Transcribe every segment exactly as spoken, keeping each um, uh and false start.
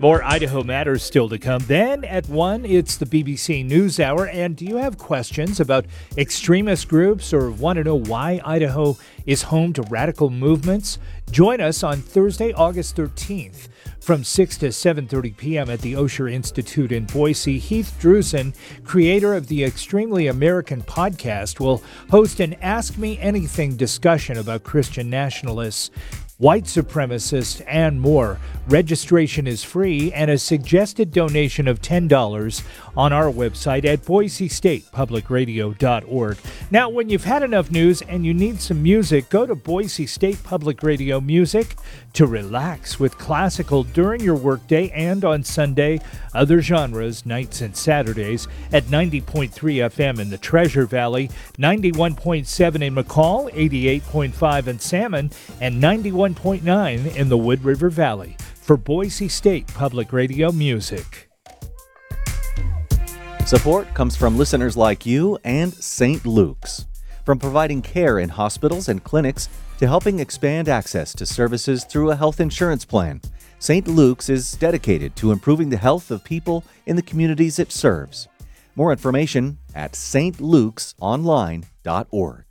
More Idaho Matters still to come. Then at one, it's the B B C NewsHour. And do you have questions about extremist groups or want to know why Idaho is home to radical movements? Join us on Thursday, August thirteenth from six to seven thirty p.m. at the Osher Institute in Boise. Heath Drusen, creator of the Extremely American podcast, will host an Ask Me Anything discussion about Christian nationalists, white supremacists, and more. Registration is free and a suggested donation of ten dollars on our website at boise state public radio dot org. Now, when you've had enough news and you need some music, go to Boise State Public Radio Music to relax with classical during your workday and on Sunday, other genres, nights and Saturdays at ninety point three F M in the Treasure Valley, ninety-one point seven in McCall, eighty-eight point five in Salmon, and ninety-one point nine in the Wood River Valley for Boise State Public Radio Music. Support comes from listeners like you and Saint Luke's. From providing care in hospitals and clinics to helping expand access to services through a health insurance plan, Saint Luke's is dedicated to improving the health of people in the communities it serves. More information at s t lukes online dot org.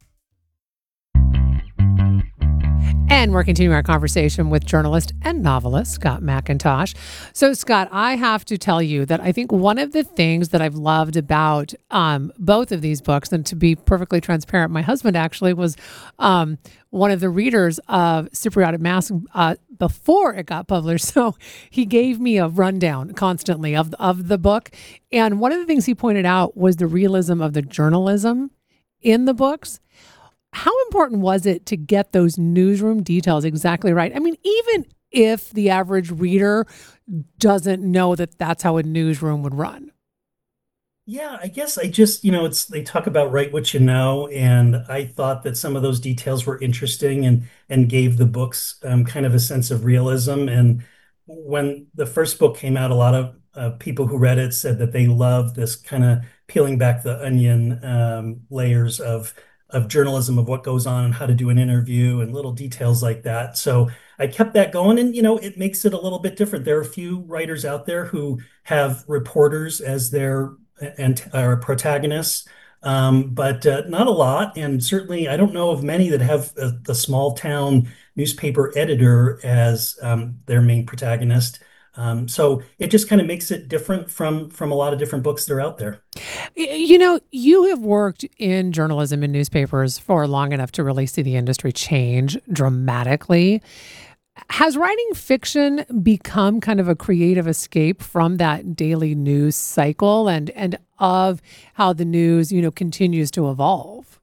And we're continuing our conversation with journalist and novelist Scott McIntosh. So, Scott, I have to tell you that I think one of the things that I've loved about um, both of these books, and to be perfectly transparent, my husband actually was um, one of the readers of Cypriot Mass uh, before it got published. So he gave me a rundown constantly of, of the book. And one of the things he pointed out was the realism of the journalism in the books. How important was it to get those newsroom details exactly right? I mean, even if the average reader doesn't know that that's how a newsroom would run. Yeah, I guess I just, you know, it's they talk about write what you know, and I thought that some of those details were interesting and and gave the books um, kind of a sense of realism. And when the first book came out, a lot of uh, people who read it said that they loved this kind of peeling back the onion um, layers of of journalism, of what goes on and how to do an interview and little details like that. So I kept that going, and, you know, it makes it a little bit different. There are a few writers out there who have reporters as their and are protagonists, um, but uh, not a lot. And certainly I don't know of many that have a, the small town newspaper editor as um, their main protagonist. Um, so it just kind of makes it different from from a lot of different books that are out there. You know, you have worked in journalism and newspapers for long enough to really see the industry change dramatically. Has writing fiction become kind of a creative escape from that daily news cycle and and of how the news, you know, continues to evolve?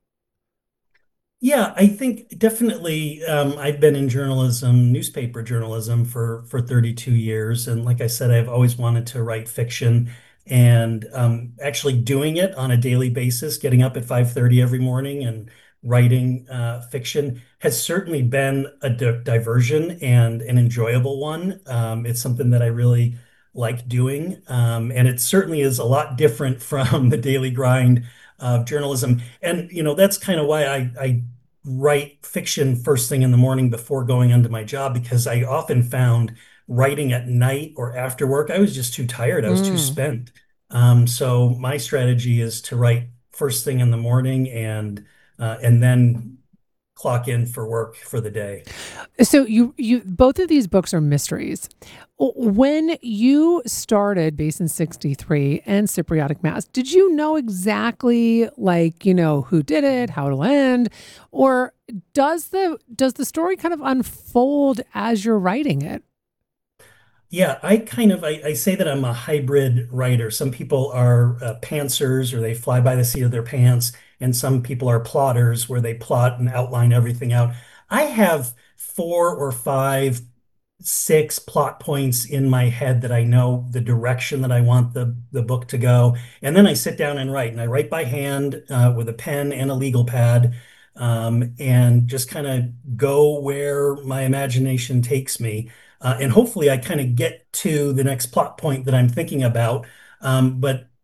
Yeah, I think definitely. Um, I've been in journalism, newspaper journalism for for thirty-two years. And like I said, I've always wanted to write fiction, and um, actually doing it on a daily basis, getting up at five thirty every morning and writing uh, fiction has certainly been a di- diversion and an enjoyable one. Um, it's something that I really like doing. Um, and it certainly is a lot different from the daily grind of journalism. And, you know, that's kind of why I, I write fiction first thing in the morning before going into my job, because I often found writing at night or after work, I was just too tired. I was too Mm. spent. Um, so my strategy is to write first thing in the morning and uh, and then clock in for work for the day. So you you both of these books are mysteries. When you started Basin sixty-three and Cypriotic Mass, did you know exactly, like, you know, who did it, how it'll end, or does the does the story kind of unfold as you're writing it? Yeah, I kind of I, I say that I'm a hybrid writer. Some people are uh, pantsers, or they fly by the seat of their pants, and some people are plotters, where they plot and outline everything out. I have four or five, six plot points in my head that I know the direction that I want the the book to go, and then I sit down and write, and I write by hand uh, with a pen and a legal pad, um, and just kind of go where my imagination takes me. Uh, and hopefully I kind of get to the next plot point that I'm thinking about. Um, but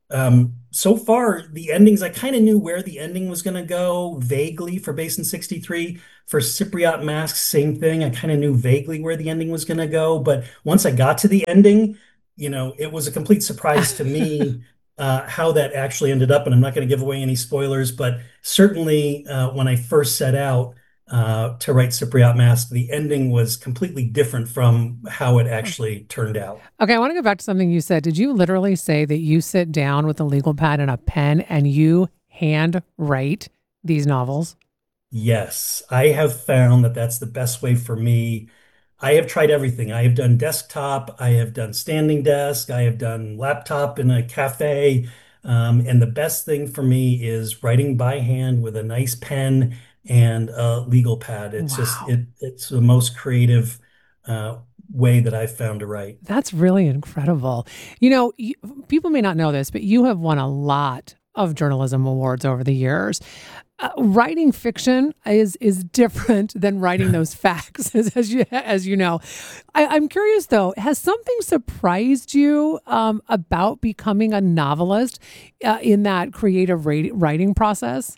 Um, so far, the endings, I kind of knew where the ending was going to go vaguely for Basin sixty-three. For Cypriot Masks, same thing. I kind of knew vaguely where the ending was going to go. But once I got to the ending, you know, it was a complete surprise to me uh, how that actually ended up. And I'm not going to give away any spoilers, but certainly uh, when I first set out uh, to write Cypriot Mask, the ending was completely different from how it actually turned out. Okay, I want to go back to something you said. Did you literally say that you sit down with a legal pad and a pen and you hand write these novels? Yes, I have found that that's the best way for me. I have tried everything. I have done desktop, I have done standing desk, I have done laptop in a cafe. Um, and the best thing for me is writing by hand with a nice pen and a legal pad. It's just Wow. it it's the most creative uh, way that I've found to write. That's really incredible. You know, you, people may not know this, but you have won a lot of journalism awards over the years. Uh, writing fiction is is different than writing those facts, as, as you as you know. I, I'm curious though, has something surprised you um, about becoming a novelist uh, in that creative writing writing process?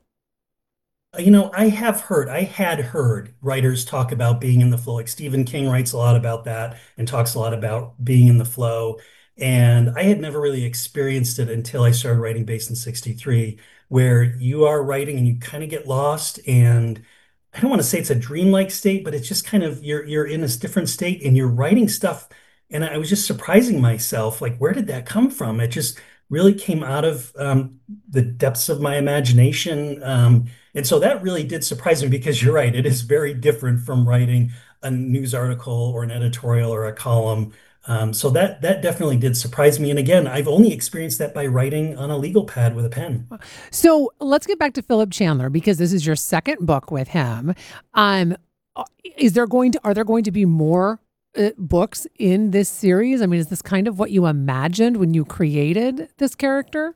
You know, I have heard, I had heard writers talk about being in the flow. Like Stephen King writes a lot about that and talks a lot about being in the flow. And I had never really experienced it until I started writing Basin sixty-three, where you are writing and you kind of get lost. And I don't want to say it's a dreamlike state, but it's just kind of you're you're in this different state and you're writing stuff. And I was just surprising myself, like, where did that come from? It just really came out of um, the depths of my imagination. Um, and so that really did surprise me because you're right, it is very different from writing a news article or an editorial or a column. Um, so that that definitely did surprise me. And again, I've only experienced that by writing on a legal pad with a pen. So let's get back to Philip Chandler because this is your second book with him. Um, uh, is there going to are there going to be more uh, books in this series? I mean, is this kind of what you imagined when you created this character?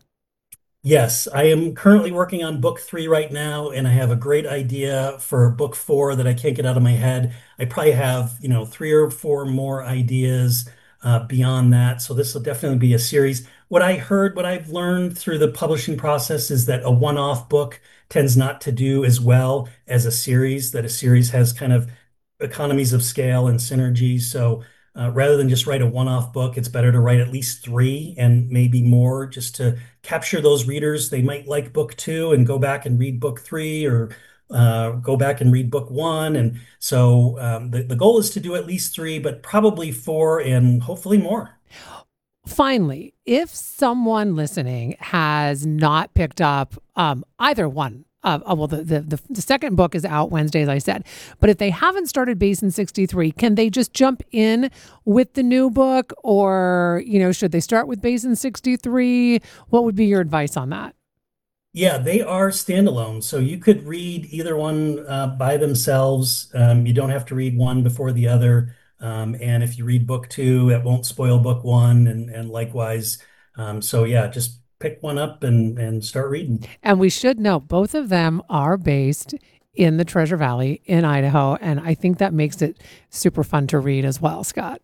Yes, I am currently working on book three right now, and I have a great idea for book four that I can't get out of my head. I probably have, you know, three or four more ideas uh, beyond that. So this will definitely be a series. What I heard, what I've learned through the publishing process is that a one-off book tends not to do as well as a series, that a series has kind of economies of scale and synergy. So uh, rather than just write a one-off book, it's better to write at least three and maybe more just to capture those readers. They might like book two and go back and read book three or uh, go back and read book one. And so um, the, the goal is to do at least three, but probably four and hopefully more. Finally, if someone listening has not picked up um, either one, uh, uh, well, the, the, the, the second book is out Wednesday, as I said, but if they haven't started Basin sixty-three, can they just jump in with the new book or, you know, should they start with Basin sixty-three? What would be your advice on that? Yeah, they are standalone. So you could read either one uh, by themselves. Um, you don't have to read one before the other. Um, and if you read book two, it won't spoil book one, and, and likewise. Um, so yeah, just pick one up and, and start reading. And we should note both of them are based in the Treasure Valley in Idaho. And I think that makes it super fun to read as well, Scott.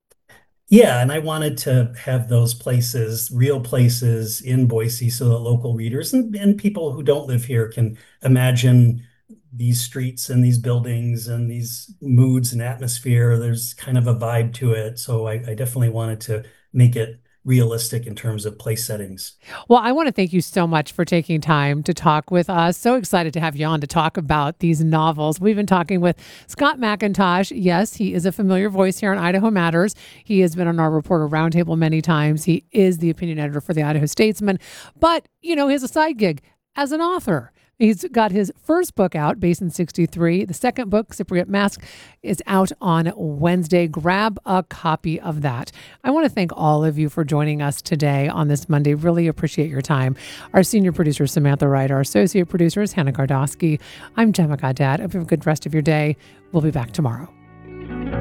Yeah, and I wanted to have those places, real places in Boise, so that local readers and, and people who don't live here can imagine these streets and these buildings and these moods and atmosphere. There's kind of a vibe to it. So I, I definitely wanted to make it realistic in terms of place settings. Well, I want to thank you so much for taking time to talk with us. So excited to have you on to talk about these novels. We've been talking with Scott McIntosh. Yes, he is a familiar voice here on Idaho Matters. He has been on our Reporter Roundtable many times. He is the opinion editor for the Idaho Statesman, but, you know, he has a side gig as an author. He's got his first book out, Basin sixty-three. The second book, Cypriot Mask, is out on Wednesday. Grab a copy of that. I want to thank all of you for joining us today on this Monday. Really appreciate your time. Our senior producer, Samantha Wright. Our associate producer is Hannah Gardosky. I'm Gemma Gaddad. Have a good rest of your day. We'll be back tomorrow.